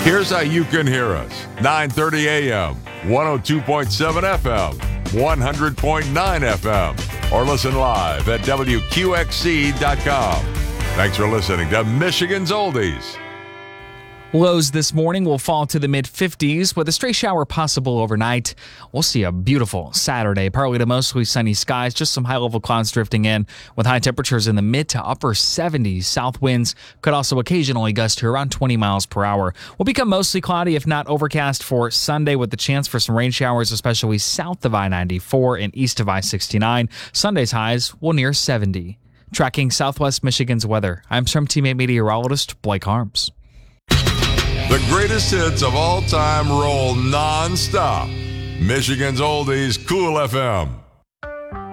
Here's how you can hear us. 9:30 a.m., 102.7 FM, 100.9 FM, or listen live at WQXC.com. Thanks for listening to Michigan's Oldies. Lows this morning will fall to the mid-50s with a stray shower possible overnight. We'll see a beautiful Saturday, partly to mostly sunny skies, just some high-level clouds drifting in with high temperatures in the mid to upper 70s. South winds could also occasionally gust to around 20 miles per hour. Will become mostly cloudy, if not overcast, for Sunday with the chance for some rain showers, especially south of I-94 and east of I-69. Sunday's highs will near 70. Tracking Southwest Michigan's weather, I'm from teammate meteorologist Blake Harms. The greatest hits of all time roll non-stop. Michigan's Oldies, Cool FM.